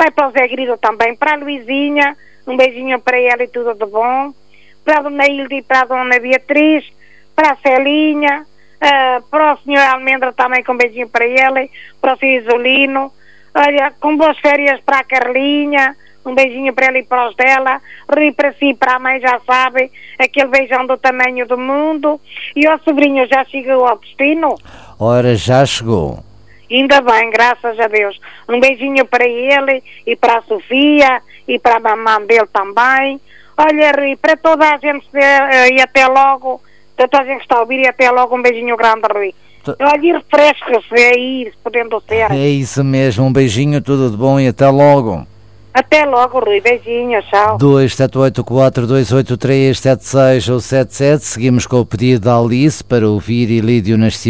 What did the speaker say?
Vai para o Zé Grilo também, para a Luizinha, um beijinho para ela e tudo de bom. Para a Dona Hilda e para a Dona Beatriz, para a Celinha, para o Sr. Almendra também com um beijinho para ele, para o Sr. Isolino, olha, com boas férias para a Carlinha, um beijinho para ela e para os dela, Rui para si e para a mãe, já sabe, aquele beijão do tamanho do mundo. E o sobrinho já chegou ao destino? Ora, já chegou. Ainda bem, graças a Deus. Um beijinho para ele e para a Sofia e para a mamãe dele também. Olha, Rui, para toda a gente e até logo, para toda a gente que está a ouvir, e até logo um beijinho grande, Rui. Olha, e refresca-se aí, podendo ser. É isso mesmo, um beijinho, tudo de bom e até logo. Até logo, Rui, beijinho, tchau. 278428376 ou 77, seguimos com o pedido da Alice para ouvir Ilídio Nascimento.